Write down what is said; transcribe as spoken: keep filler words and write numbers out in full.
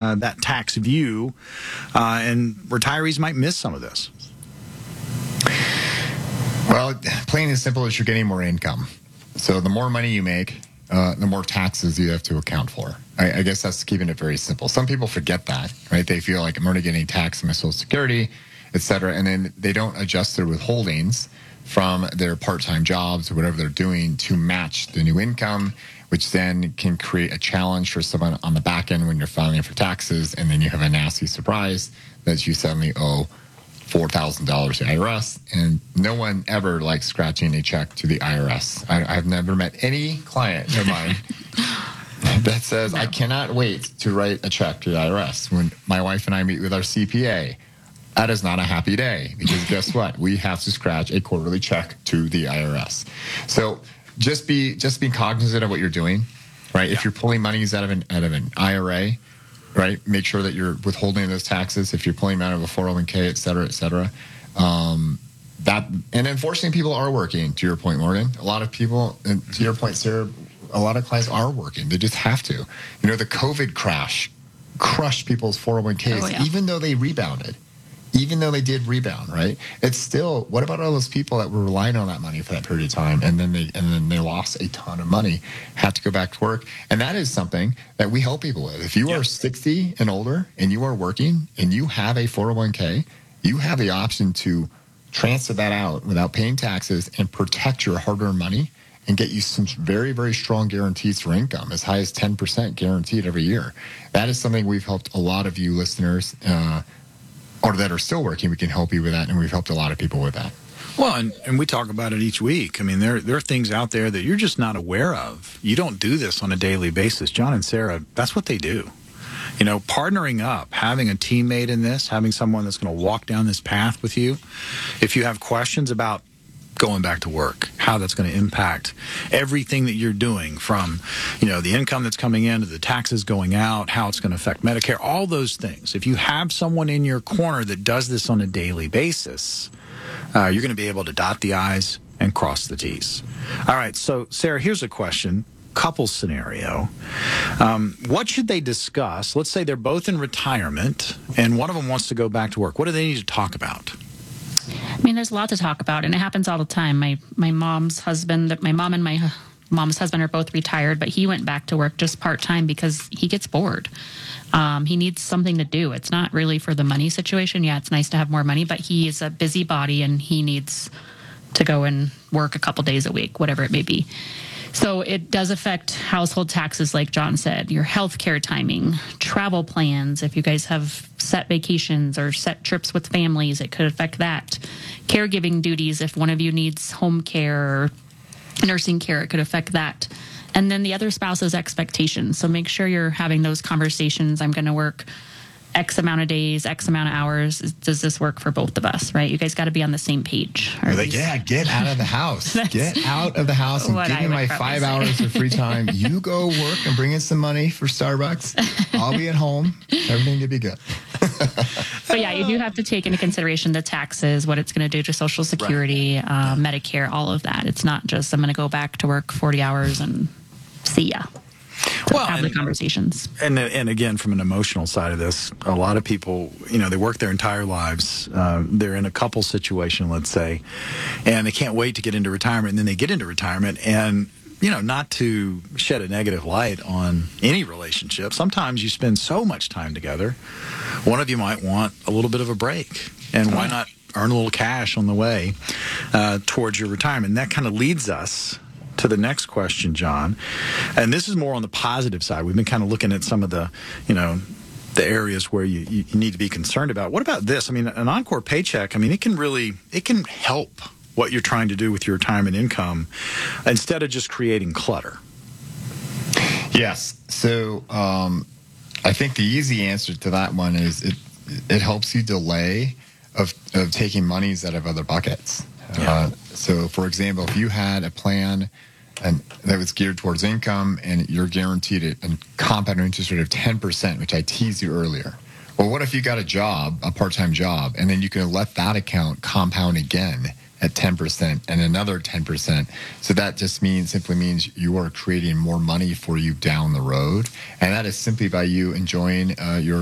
uh, that tax view, uh, and retirees might miss some of this. Well, plain and simple is you're getting more income. So the more money you make, uh, the more taxes you have to account for. I, I guess that's keeping it very simple. Some people forget that, right? They feel like I'm already getting taxed on my Social Security, et cetera, and then they don't adjust their withholdings from their part-time jobs or whatever they're doing to match the new income, which then can create a challenge for someone on the back end when you're filing for taxes, and then you have a nasty surprise that you suddenly owe four thousand dollars to the I R S, and no one ever likes scratching a check to the I R S. I, I've never met any client of mine that says, I cannot wait to write a check to the I R S. When my wife and I meet with our C P A, that is not a happy day, because guess what? We have to scratch a quarterly check to the I R S. So just be just be cognizant of what you're doing, right? Yeah. If you're pulling monies out of an out of an I R A, right, make sure that you're withholding those taxes. If you're pulling them out of a four oh one k, et cetera, et cetera. Um, that, and unfortunately, people are working, to your point, Morgan. A lot of people, and to your point, Sarah, a lot of clients are working. They just have to. You know, the COVID crash crushed people's four oh one k's, oh, yeah. even though they rebounded. Even though they did rebound, right? It's still, what about all those people that were relying on that money for that period of time, and then they and then they lost a ton of money, had to go back to work? And that is something that we help people with. If you yep. are sixty and older and you are working and you have a four oh one k, you have the option to transfer that out without paying taxes and protect your hard-earned money and get you some very, very strong guarantees for income, as high as ten percent guaranteed every year. That is something we've helped a lot of you listeners uh, or that are still working. We can help you with that, and we've helped a lot of people with that. Well, and, and we talk about it each week. I mean, there, there are things out there that you're just not aware of. You don't do this on a daily basis. John and Sarah, that's what they do. You know, partnering up, having a teammate in this, having someone that's going to walk down this path with you. If you have questions about going back to work, how that's going to impact everything that you're doing, from, you know, the income that's coming in to the taxes going out, how it's going to affect Medicare, all those things. If you have someone in your corner that does this on a daily basis, uh, you're going to be able to dot the I's and cross the T's. All right, so Sarah, here's a question. Couple scenario. Um, what should they discuss? Let's say they're both in retirement and one of them wants to go back to work. What do they need to talk about? I mean, there's a lot to talk about, and it happens all the time. My my mom's husband, my mom and my mom's husband are both retired, but he went back to work just part-time because he gets bored. Um, he needs something to do. It's not really for the money situation. Yeah, it's nice to have more money, but he is a busybody, and he needs to go and work a couple days a week, whatever it may be. So it does affect household taxes, like John said, your health care timing, travel plans. If you guys have set vacations or set trips with families, it could affect that. Caregiving duties, if one of you needs home care or nursing care, it could affect that. And then the other spouse's expectations. So make sure you're having those conversations. I'm going to work X amount of days, X amount of hours. Does this work for both of us, right? You guys got to be on the same page. Like, yeah, get out of the house. Get out of the house and give me my five say. hours of free time. You go work and bring in some money for Starbucks. I'll be at home. Everything will be good. But yeah, you do have to take into consideration the taxes, what it's going to do to Social Security, right. uh, Medicare, all of that. It's not just I'm going to go back to work forty hours and see ya. Well, have and, the conversations. And and again, from an emotional side of this, a lot of people, you know, they work their entire lives. Uh, they're in a couple situation, let's say, and they can't wait to get into retirement. And then they get into retirement, and you know, not to shed a negative light on any relationship, sometimes you spend so much time together. One of you might want a little bit of a break, and why not earn a little cash on the way uh, towards your retirement? And that kind of leads us to the next question, John, and this is more on the positive side. We've been kind of looking at some of the, you know, the areas where you, you need to be concerned about. What about this? I mean, an Encore paycheck, I mean, it can really, it can help what you're trying to do with your retirement income instead of just creating clutter. Yes. So um, I think the easy answer to that one is it it helps you delay of, of taking monies out of other buckets. Yeah. Uh, so, for example, if you had a plan and that was geared towards income, and you're guaranteed a, a compound interest rate of ten percent, which I teased you earlier. Well, what if you got a job, a part-time job, and then you can let that account compound again at ten percent and another ten percent? So that just means simply means you are creating more money for you down the road, and that is simply by you enjoying uh, your